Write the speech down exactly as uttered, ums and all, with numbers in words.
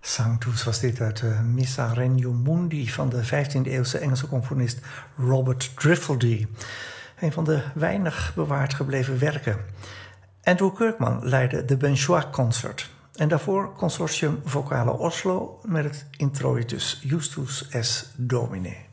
Sanctus was dit uit de Missa Regnum Mundi van de vijftiende-eeuwse Engelse componist Robert Driftledy. Een van de weinig bewaard gebleven werken. Andrew Kirkman leidde de Benchois Concert. En daarvoor Consortium Vocale Oslo met het introitus Justus es Domine.